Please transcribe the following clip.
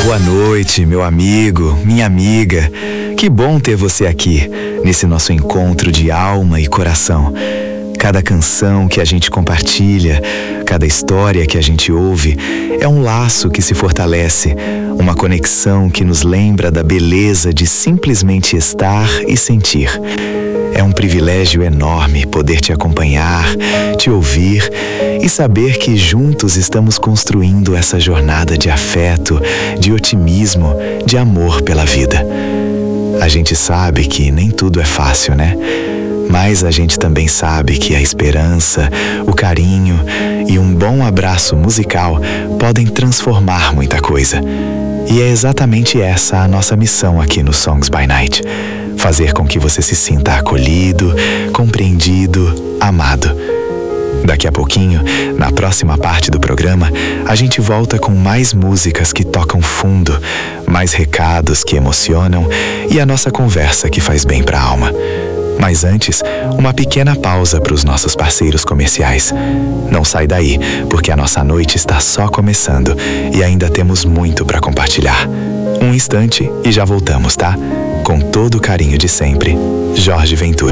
Boa noite, meu amigo, minha amiga. Que bom ter você aqui, nesse nosso encontro de alma e coração. Cada canção que a gente compartilha, cada história que a gente ouve, é um laço que se fortalece, uma conexão que nos lembra da beleza de simplesmente estar e sentir. É um privilégio enorme poder te acompanhar, te ouvir e saber que juntos estamos construindo essa jornada de afeto, de otimismo, de amor pela vida. A gente sabe que nem tudo é fácil, né? Mas a gente também sabe que a esperança, o carinho e um bom abraço musical podem transformar muita coisa. E é exatamente essa a nossa missão aqui no Songs by Night. Fazer com que você se sinta acolhido, compreendido, amado. Daqui a pouquinho, na próxima parte do programa, a gente volta com mais músicas que tocam fundo, mais recados que emocionam e a nossa conversa que faz bem para a alma. Mas antes, uma pequena pausa para os nossos parceiros comerciais. Não sai daí, porque a nossa noite está só começando e ainda temos muito para compartilhar. Um instante e já voltamos, tá? Com todo o carinho de sempre, Jorge Ventura.